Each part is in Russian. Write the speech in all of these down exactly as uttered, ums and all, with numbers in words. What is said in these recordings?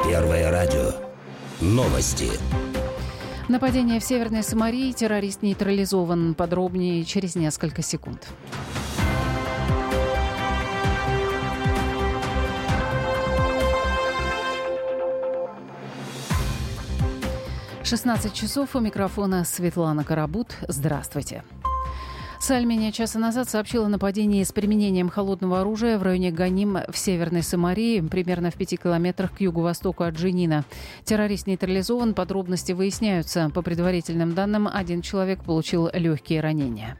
Первое радио. Новости. Нападение в Северной Самарии. Террорист нейтрализован. Подробнее через несколько секунд. шестнадцать часов. У микрофона Светлана Карабут. Здравствуйте. САЛЬ менее часа назад сообщила о нападении с применением холодного оружия в районе Ганим в Северной Самарии, примерно в пяти километрах к юго-востоку от Дженина. Террорист нейтрализован, подробности выясняются. По предварительным данным, один человек получил легкие ранения.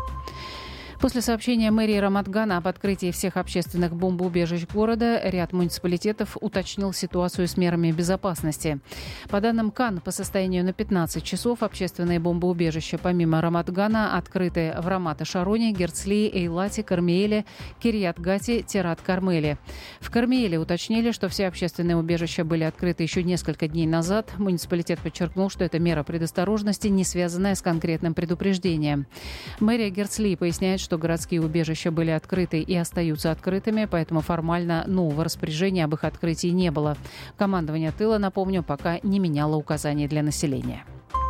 После сообщения мэрии Рамат-Гана об открытии всех общественных бомбоубежищ города, ряд муниципалитетов уточнил ситуацию с мерами безопасности. По данным КАН, по состоянию на пятнадцать часов общественные бомбоубежища помимо Рамат-Гана открыты в Рамат-Шароне, Герцли, Эйлате, Кармиэле, Кирьят-Гате, Терат-Кармеле. В Кармиэле уточнили, что все общественные убежища были открыты еще несколько дней назад. Муниципалитет подчеркнул, что это мера предосторожности, не связанная с конкретным предупреждением. Мэрия Герцли поясняет, что что городские убежища были открыты и остаются открытыми, поэтому формально нового распоряжения об их открытии не было. Командование тыла, напомню, пока не меняло указаний для населения.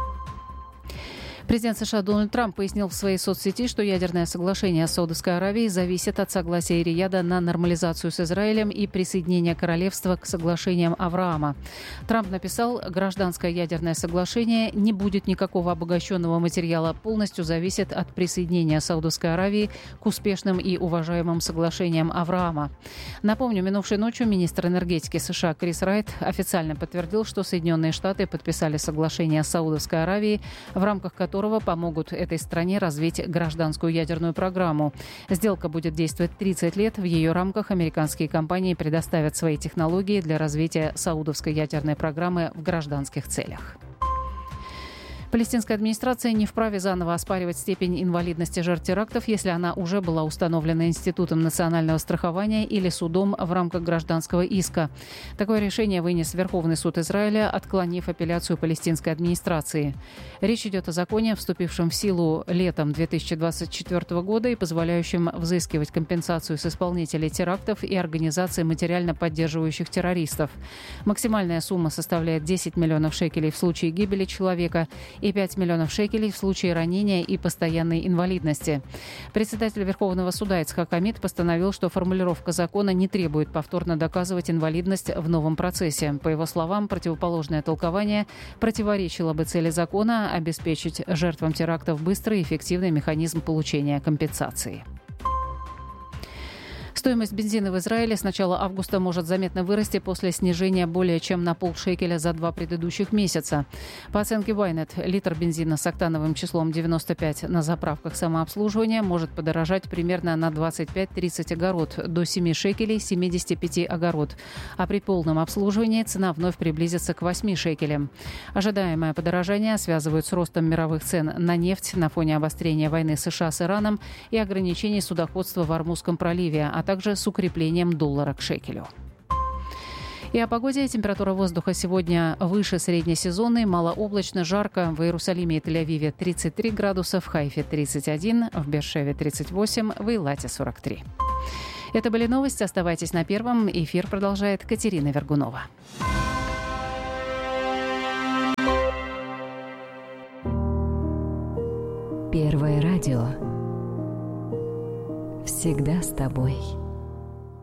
Президент США Дональд Трамп пояснил в своей соцсети, что ядерное соглашение с Саудовской Аравией зависит от согласия Рияда на нормализацию с Израилем и присоединения королевства к соглашениям Авраама. Трамп написал, гражданское ядерное соглашение не будет никакого обогащенного материала, полностью зависит от присоединения Саудовской Аравии к успешным и уважаемым соглашениям Авраама. Напомню, минувшей ночью министр энергетики США Крис Райт официально подтвердил, что Соединенные Штаты подписали соглашение с Саудовской Аравией, в рамках которого помогут этой стране развить гражданскую ядерную программу. Сделка будет действовать тридцать лет. В ее рамках американские компании предоставят свои технологии для развития саудовской ядерной программы в гражданских целях. Палестинская администрация не вправе заново оспаривать степень инвалидности жертв терактов, если она уже была установлена Институтом национального страхования или судом в рамках гражданского иска. Такое решение вынес Верховный суд Израиля, отклонив апелляцию палестинской администрации. Речь идет о законе, вступившем в силу летом две тысячи двадцать четвёртого года и позволяющем взыскивать компенсацию с исполнителей терактов и организаций, материально поддерживающих террористов. Максимальная сумма составляет десять миллионов шекелей в случае гибели человека и пять миллионов шекелей в случае ранения и постоянной инвалидности. Председатель Верховного суда Ицхак Амид постановил, что формулировка закона не требует повторно доказывать инвалидность в новом процессе. По его словам, противоположное толкование противоречило бы цели закона обеспечить жертвам терактов быстрый и эффективный механизм получения компенсации. Стоимость бензина в Израиле с начала августа может заметно вырасти после снижения более чем на полшекеля за два предыдущих месяца. По оценке Ynet, литр бензина с октановым числом девяносто пять на заправках самообслуживания может подорожать примерно на двадцать пять - тридцать огород, до семи шекелей семьдесят пять огород. А при полном обслуживании цена вновь приблизится к восьми шекелям. Ожидаемое подорожание связывают с ростом мировых цен на нефть на фоне обострения войны США с Ираном и ограничений судоходства в Ормузском проливе, а также с укреплением доллара к шекелю. И о погоде. Температура воздуха сегодня выше среднесезонной, малооблачно, жарко. В Иерусалиме и Тель-Авиве тридцать три градуса, в Хайфе тридцать один, в Беэр-Шеве тридцать восемь, в Эйлате сорок три. Это были новости. Оставайтесь на Первом. Эфир продолжает Катерина Вергунова. Первое радио. Всегда с тобой.